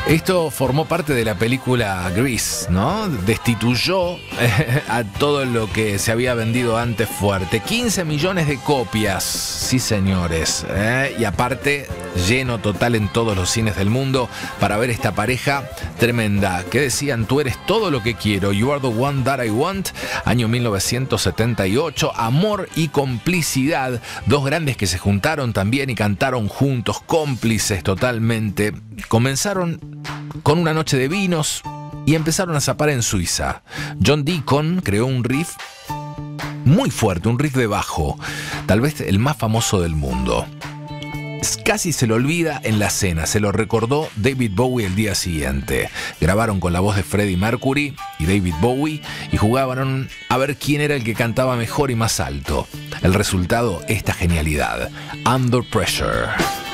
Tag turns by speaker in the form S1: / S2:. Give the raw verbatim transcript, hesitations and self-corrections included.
S1: Esto formó parte de la película Grease, ¿no? Destituyó eh, a todo lo que se había vendido antes fuerte. quince millones de copias, sí señores. ¿eh? Y aparte, lleno total en todos los cines del mundo para ver esta pareja tremenda. Que decían, tú eres todo lo que quiero, you are the one that I want. Año mil novecientos setenta y ocho, amor y complicidad. Dos grandes que se juntaron también y cantaron juntos, cómplices totalmente. Comenzaron con una noche de vinos y empezaron a zapar en Suiza. John Deacon creó un riff muy fuerte, un riff de bajo, tal vez el más famoso del mundo. Casi se lo olvida en la cena, se lo recordó David Bowie el día siguiente. Grabaron con la voz de Freddie Mercury y David Bowie y jugaban a ver quién era el que cantaba mejor y más alto. El resultado, esta genialidad, Under Pressure.